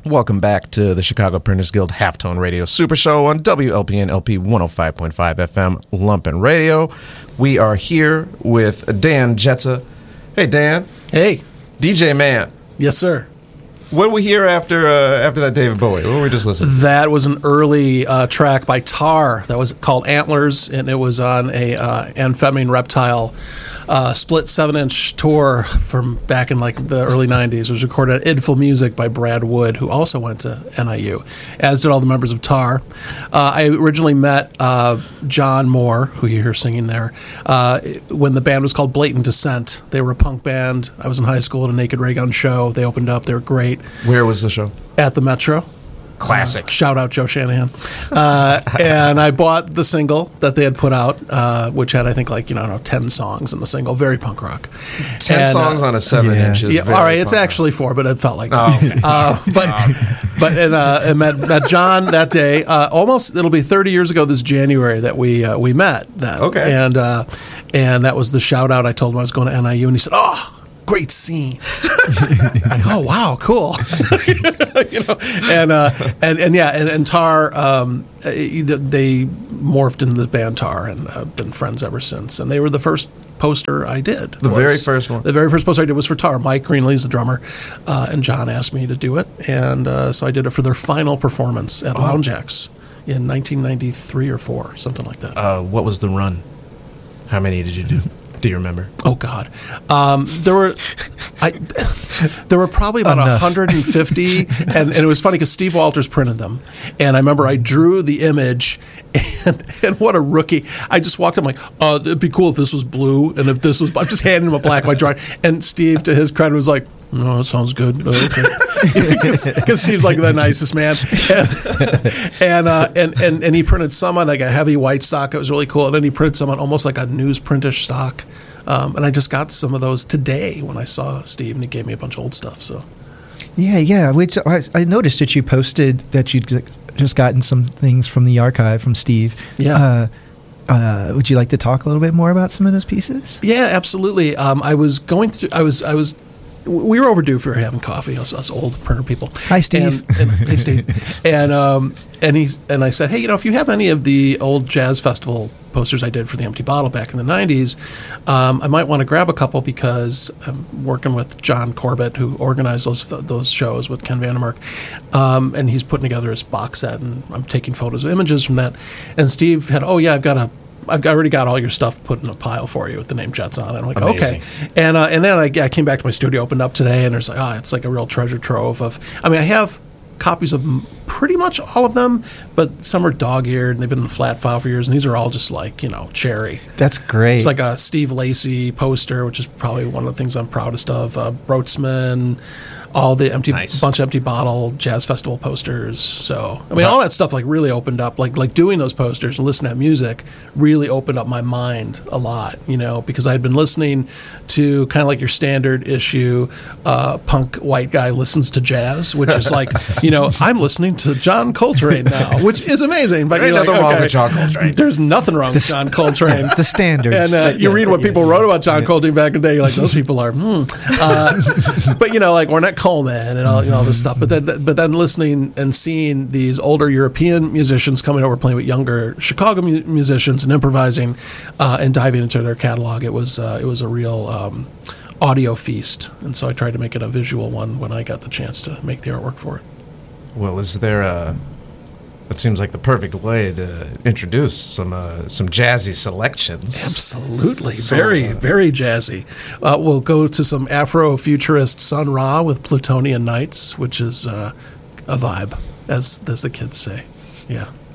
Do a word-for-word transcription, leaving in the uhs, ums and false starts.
Welcome back to the Chicago Printers Guild Halftone Radio Super Show on W L P N L P one oh five point five F M Lumpen Radio. We are here with Dan Jetza. Hey, Dan. Hey. D J Man. Yes, sir. What did we hear after uh, after that David Bowie? What were we just listening to? That was an early uh, track by Tar that was called Antlers, and it was on a uh, Amphetamine Reptile uh, split seven-inch tour from back in like the early nineties. It was recorded at Idful Music by Brad Wood, who also went to N I U, as did all the members of Tar. Uh, I originally met uh, John Moore, who you hear singing there, uh, when the band was called Blatant Descent. They were a punk band. I was in high school at a Naked Ray Gun show. They opened up. They were great. Where was the show? At the Metro. Classic. Uh, shout out Joe Shanahan. Uh, and I bought the single that they had put out, uh, which had, I think, like, you know, I don't know, ten songs in the single. Very punk rock. ten and, songs uh, on a seven yeah. inch is yeah, very all right, it's rock. actually four, but it felt like two. Oh, okay. uh, but, but and, uh, I met, met John that day. Uh, almost, it'll be thirty years ago this January that we uh, we met then. Okay. And, uh, and that was the shout out. I told him I was going to N I U, and he said, oh, great scene. Like, oh wow, cool. you know, and uh, and and yeah, and, and Tar, um, they morphed into the band Tar, and have been friends ever since. And they were the first poster I did. The was, very first one. The very first poster I did was for Tar. Mike Greenlee's the drummer, uh, and John asked me to do it, and uh, so I did it for their final performance at oh. Lounge X in nineteen ninety-three or four, something like that. Uh, what was the run? How many did you do? Do you remember? Oh God, um, there were, I, there were probably about one hundred fifty, and, and it was funny because Steve Walters printed them, and I remember I drew the image, and and what a rookie! I just walked up like, uh, it'd be cool if this was blue, and if this was, I'm just handing him a black and white drawing, and Steve, to his credit, was like, no, that sounds good. Because Steve's like the nicest man, and and, uh, and and and he printed some on like a heavy white stock. It was really cool, and then he printed some on almost like a newsprintish stock. Um, and I just got some of those today when I saw Steve, and he gave me a bunch of old stuff. So, yeah, yeah. Which I, I noticed that you posted that you'd just gotten some things from the archive from Steve. Yeah. Uh, Uh, would you like to talk a little bit more about some of those pieces? Yeah, absolutely. Um, I was going through. I was. I was. We were overdue for having coffee. Us, us old printer people. Hi, Steve. And, and, hey, Steve. And um, and he's and I said, hey, you know, if you have any of the old jazz festival posters I did for the Empty Bottle back in the nineties, um, I might want to grab a couple because I'm working with John Corbett, who organized those those shows with Ken Vandermark, um, and he's putting together his box set, and I'm taking photos of images from that. And Steve had, oh yeah, I've got a. I've already got all your stuff put in a pile for you with the name Jets on it. I'm like, amazing. Okay. And uh, and then I, I came back to my studio, opened up today, and there's like, ah, oh, it's like a real treasure trove of, I mean, I have copies of pretty much all of them, but some are dog-eared, and they've been in the flat file for years, and these are all just like, you know, cherry. That's great. It's like a Steve Lacy poster, which is probably one of the things I'm proudest of. Uh, Brotzman, all the empty, nice. bunch of Empty Bottle Jazz Festival posters. So, I mean, all that stuff like really opened up, like like doing those posters and listening to music really opened up my mind a lot, you know, because I had been listening to kind of like your standard issue uh, punk white guy listens to jazz, which is like, you know, I'm listening to John Coltrane now, which is amazing. But there you're ain't like, nothing okay, wrong with John Coltrane. There's nothing wrong with John Coltrane. The standards. And uh, you yeah, read what yeah, people yeah, wrote about John yeah. Coltrane back in the day, you're like, those people are, hmm. Uh, but, you know, like Ornette Coleman and all, you know, all this stuff. But then, but then listening and seeing these older European musicians coming over playing with younger Chicago mu- musicians and improvising uh, and diving into their catalog, it was uh, it was a real um, audio feast. And so I tried to make it a visual one when I got the chance to make the artwork for it. Well, is there a... That seems like the perfect way to introduce some uh, some jazzy selections. Absolutely. So, very, uh, very jazzy. Uh, we'll go to some Afro-futurist Sun Ra with Plutonian Nights, which is uh, a vibe, as, as the kids say. Yeah.